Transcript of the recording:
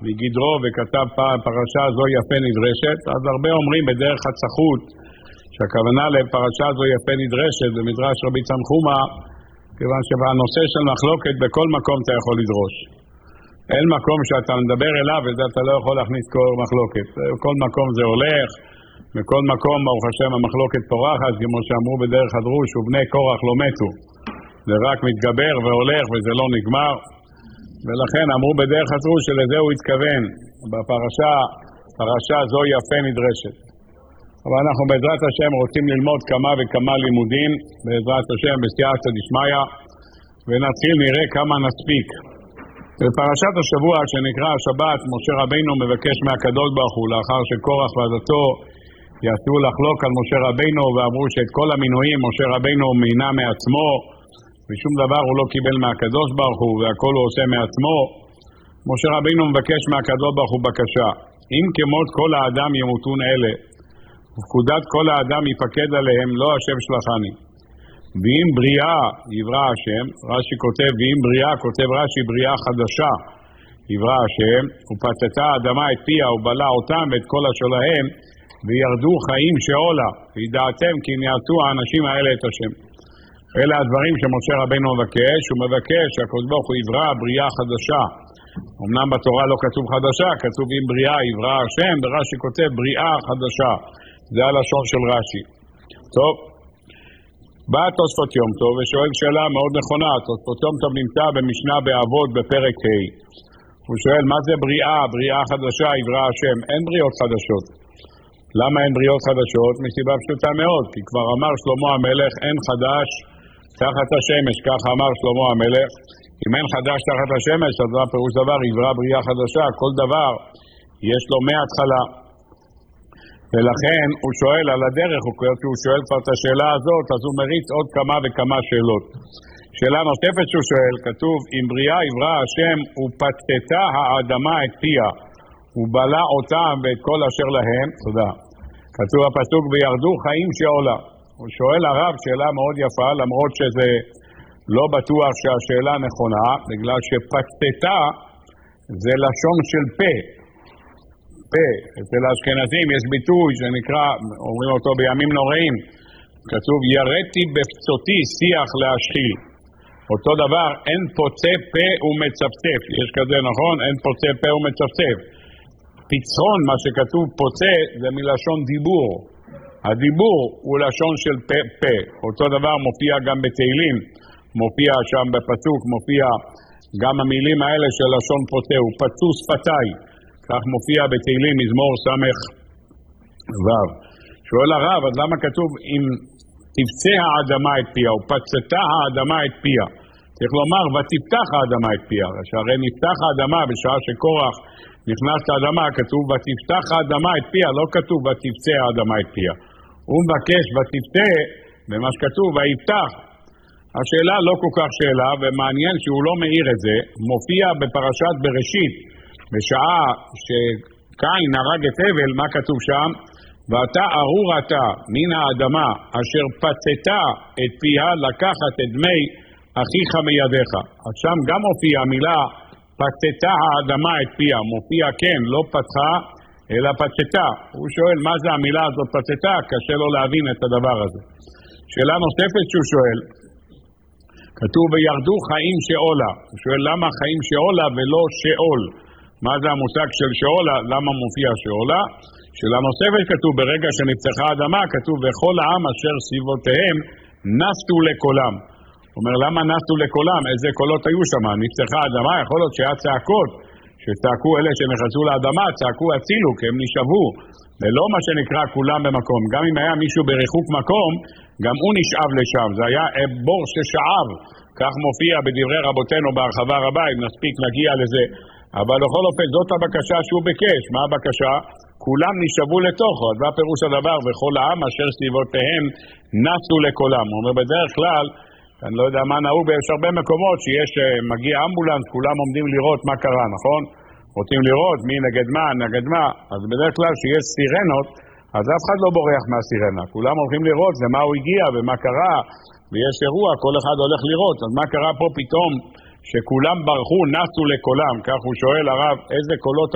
מגדרו וכתב פעם פרשה זו יפה נדרשת, אז הרבה אומרים בדרך הצחות שהכוונה לפרשה זו יפה נדרשת במדרש רבי תנחומא, כיוון שבנושא של מחלוקת בכל מקום אתה יכול לדרוש. אין מקום שאתה מדבר אליו וזה אתה לא יכול להכניס כל מחלוקת. בכל מקום זה הולך, בכל מקום ברוך השם המחלוקת פורחת, כמו שאמרו בדרך הדרוש, ובני קורח לא מתו. זה רק מתגבר והולך וזה לא נגמר. ולכן אמרו בדרך הדרוש שלזה הוא התכוון. בפרשה זו יפה נדרשת. אבל אנחנו בעזרת השם רוצים ללמוד כמה וכמה לימודים, בעזרת השם בסייעתא דשמיא, ונתחיל נראה כמה נספיק. בפרשת השבוע שנקרא השבת, משה רבינו מבקש מהקדוש ברוך הוא, לאחר שקורח ועדתו יצאו לחלוק על משה רבינו ואמרו שאת כל המינויים משה רבינו מינה מעצמו, ושום דבר הוא לא קיבל מהקדוש ברוך הוא והכל הוא עושה מעצמו. משה רבינו מבקש מהקדוש ברוך הוא בקשה, אם כמות כל האדם ימותון אלה, ופקודת כל האדם יפקד עליהם, לא השם שלחני. ואם בריאה יברא השם, רש"י כותב, ואם בריאה, כותב רש"י, בריאה חדשה יברא השם, ופצצה האדמה את פיה ובלע אותם ואת כל אשר להם, וירדו חיים שאולה, וידעתם כי נעתו האנשים האלה את השם. אלה הדברים שמשה רבינו מבקש, הוא מבקש שהקדוש ברוך הוא יברא בריאה חדשה. אמנם בתורה לא כתוב חדשה, כתוב אם בריאה יברא השם, ורש"י כותב בריאה חדשה. זה הלשון של רש"י. טוב, בא תוספות יום טוב ושואל שאלה מאוד נכונה. תוספות יום טוב נמצא במשנה באבות בפרק ה'. הוא שואל מה זה בריאה? בריאה חדשה יברא השם. אין בריאות חדשות. למה אין בריאות חדשות? מסיבה פשוטה מאוד, כי כבר אמר שלמה המלך אין חדש תחת השמש, כך אמר שלמה המלך. אם אין חדש תחת השמש, אז זה פירוש דבר, יברא בריאה חדשה. כל דבר יש לו מההתחלה. ולכן הוא שואל על הדרך, הוא שואל כבר את השאלה הזאת, אז הוא מריץ עוד כמה וכמה שאלות. שאלה נוספת שהוא שואל, כתוב, אם בריאה יברא השם ופצצה האדמה את פיה, ובלע אותם ואת כל אשר להם, תודה. כתוב הפסוק, וירדו חיים שאולה. הוא שואל הרב שאלה מאוד יפה, למרות שזה לא בטוח שהשאלה נכונה, בגלל שפצצה זה לשון של פה. פה. אצל האשכנזים יש ביטוי שנקרא, אומרים אותו בימים נוראים, כתוב ירדתי בפצותי שיח להשחיל. אותו דבר, אין פוצה פה ומצפצף. יש כזה נכון? אין פוצה פה ומצפצף. פצחון, מה שכתוב פוצה, זה מלשון דיבור. הדיבור הוא לשון של פה. אותו דבר מופיע גם בתהילים, מופיע שם בפסוק, מופיע גם המילים האלה של לשון פוצה, הוא פצו שפתיי. כך מופיע בתהילים מזמור סמך ו'. שואל הרב, אז למה כתוב אם תפצה האדמה את פיה, או פצתה האדמה את פיה? צריך לומר, ותפתח האדמה את פיה. שהרי נפתח האדמה בשעה שקורח נכנס לאדמה, כתוב ותפתח האדמה את פיה, לא כתוב ותפצה האדמה את פיה. הוא מבקש ותפצה, במה שכתוב ויפתח. השאלה לא כל כך שאלה, ומעניין שהוא לא מאיר את זה, מופיע בפרשת בראשית, בשעה שקין הרג את הבל, מה כתוב שם? ואתה ארור אתה מן האדמה אשר פצתה את פיה לקחת את דמי אחיך מידיך. אז שם גם מופיע המילה פצתה האדמה את פיה, מופיע כן, לא פתחה אלא פצתה. הוא שואל מה זה המילה הזאת פצתה, קשה לו להבין את הדבר הזה. שאלה נוספת שהוא שואל, כתוב וירדו חיים שאולה. הוא שואל למה חיים שאולה ולא שאול? מה זה המושג של שאולה? למה מופיע שאולה? שאלה נוספת כתוב ברגע שנפתחה האדמה, כתוב וכל העם אשר סביבותיהם נסתו לקולם. הוא אומר למה נסתו לקולם? איזה קולות היו שם? נפתחה האדמה, יכול להיות שהיה צעקות, שצעקו אלה שנכנסו לאדמה, צעקו הצילו כי הם נשאבו, ולא מה שנקרא כולם במקום. גם אם היה מישהו בריחוק מקום, גם הוא נשאב לשם, זה היה בור ששאב, כך מופיע בדברי רבותינו בהרחבה רבה, אם נספיק נגיע לזה. אבל בכל אופן זאת הבקשה שהוא ביקש. מה הבקשה? כולם נשאבו לתוכו. אז מה פירוש הדבר? וכל העם אשר סביבותיהם נסו לקולם. הוא אומר בדרך כלל, אני לא יודע מה נהוג, יש הרבה מקומות שיש מגיע אמבולנס, כולם עומדים לראות מה קרה, נכון? רוצים לראות מי נגד מה. אז בדרך כלל שיש סירנות, אז אף אחד לא בורח מהסירנה. כולם הולכים לראות למה הוא הגיע ומה קרה, ויש אירוע, כל אחד הולך לראות. אז מה קרה פה פתאום? שכולם ברחו, נסו לקולם. כך הוא שואל הרב, איזה קולות